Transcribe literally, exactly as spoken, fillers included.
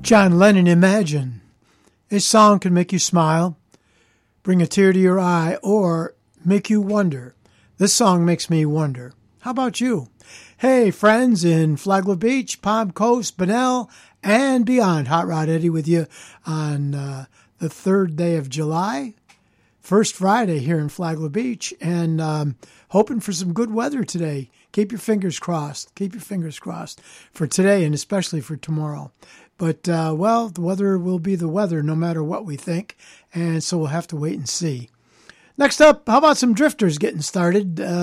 John Lennon, Imagine. A song can make you smile, bring a tear to your eye, or make you wonder. This song makes me wonder. How about you? Hey, friends in Flagler Beach, Palm Coast, Bunnell, and beyond. Hot Rod Eddie with you on uh, the third day of July, first Friday here in Flagler Beach, and um, hoping for some good weather today. Keep your fingers crossed. Keep your fingers crossed for today and especially for tomorrow. But, uh, well, the weather will be the weather no matter what we think, and so we'll have to wait and see. Next up, how about some Drifters getting started? Uh,